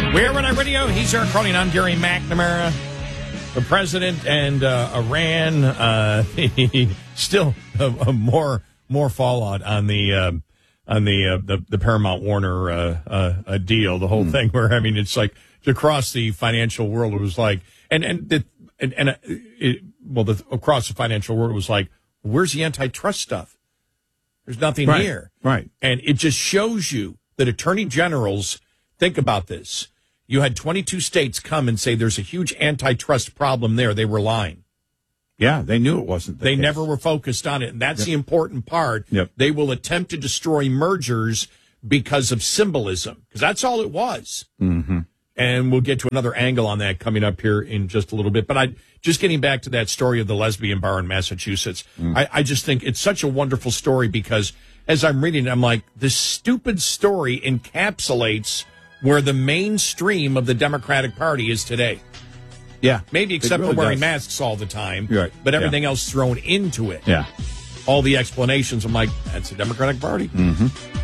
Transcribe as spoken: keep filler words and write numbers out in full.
We're Red Eye Radio. He's Eric Crowley, and I'm Gary McNamara. The president and uh, Iran, uh, still uh, uh, more more fallout on the uh, on the, uh, the the Paramount Warner uh, uh, deal. The whole mm. thing where I mean, it's like across the financial world, it was like, and and the, and, and uh, it, well, the, across the financial world, it was like, where's the antitrust stuff? There's nothing right. here, right? And it just shows you that attorney generals think about this. You had twenty-two states come and say there's a huge antitrust problem there. They were lying. Yeah, they knew it wasn't the They case. never were focused on it, and that's yep. the important part. Yep. They will attempt to destroy mergers because of symbolism, because that's all it was. Mm-hmm. And we'll get to another angle on that coming up here in just a little bit. But I just getting back to that story of the lesbian bar in Massachusetts, mm. I, I just think it's such a wonderful story because as I'm reading it, I'm like, this stupid story encapsulates where the mainstream of the Democratic Party is today. Yeah. Maybe except really for wearing does. masks all the time. Right. But everything yeah. else thrown into it. Yeah. All the explanations. I'm like, that's the Democratic Party. Mm-hmm.